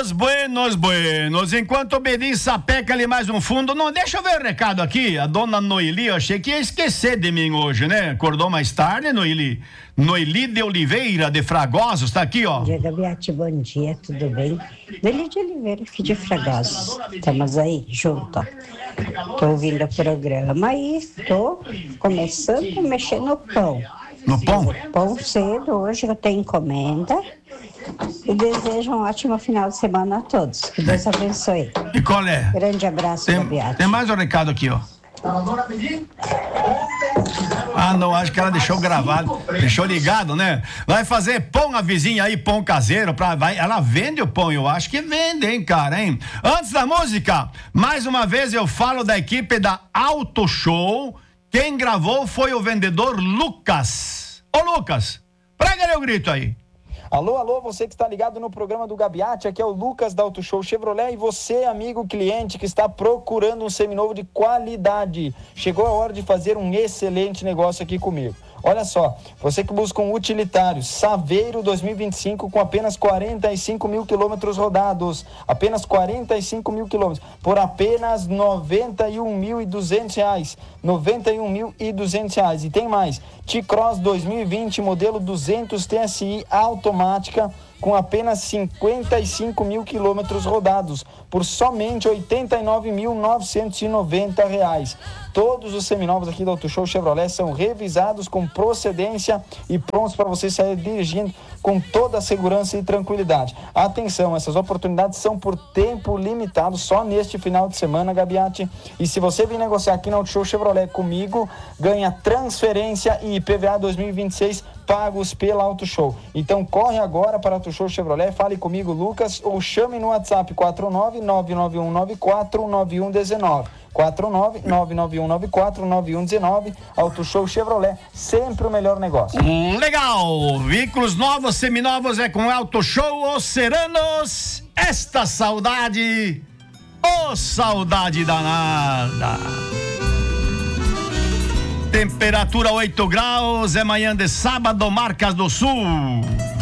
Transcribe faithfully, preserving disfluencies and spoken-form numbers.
Buenos, buenos, buenos. Enquanto o Bedin sapeca ali mais um fundo, não, deixa eu ver o recado aqui. A dona Noeli, eu achei que ia esquecer de mim hoje, né? Acordou mais tarde, Noeli. Noeli de Oliveira, de Fragosos, tá aqui, ó. Bom dia, Gabiati, bom dia, tudo bem? Noeli de Oliveira, aqui de Fragosos. Estamos aí, junto, ó. Tô ouvindo o programa e tô começando a mexer no pão. No pão? Pão cedo, hoje eu tenho encomenda. E desejo um ótimo final de semana a todos. Que Deus abençoe. E qual é? Grande abraço, Tem, Gabiati. tem mais um recado aqui, ó. Ah, não, acho que ela deixou gravado, deixou ligado, né? Vai fazer pão a vizinha aí, pão caseiro, pra, vai, ela vende o pão, eu acho que vende, hein, cara, hein? Antes da música, mais uma vez eu falo da equipe da Auto Show. Quem gravou foi o vendedor Lucas. Ô, Lucas, prega o grito aí. Alô, alô, você que está ligado no programa do Gabiati, aqui é o Lucas da Auto Show Chevrolet e você, amigo cliente que está procurando um seminovo de qualidade. Chegou a hora de fazer um excelente negócio aqui comigo. Olha só, você que busca um utilitário, Saveiro dois mil e vinte e cinco com apenas quarenta e cinco mil quilômetros rodados, apenas quarenta e cinco mil quilômetros, por apenas noventa e um mil e duzentos reais, noventa e um mil e duzentos reais. E tem mais, T-Cross dois mil e vinte, modelo duzentos T S I automática, com apenas cinquenta e cinco mil quilômetros rodados, por somente oitenta e nove mil novecentos e noventa reais. Todos os seminovos aqui do Auto Show Chevrolet são revisados com procedência e prontos para você sair dirigindo com toda a segurança e tranquilidade. Atenção, essas oportunidades são por tempo limitado, só neste final de semana, Gabiati. E se você vir negociar aqui no Auto Show Chevrolet comigo, ganha transferência e I P V A dois mil e vinte e seis pagos pela Auto Show. Então corre agora para Auto Show Chevrolet, fale comigo, Lucas, ou chame no WhatsApp quatro nove nove nove um nove quatro nove um um nove. quatro nove nove nove um nove quatro nove um um nove. Auto Show Chevrolet, sempre o melhor negócio. Hum, legal! Veículos novos, seminovos é com Auto Show Oceranos. Esta saudade, ô oh, saudade danada. Temperatura oito graus, é manhã de sábado, Marcas do Sul.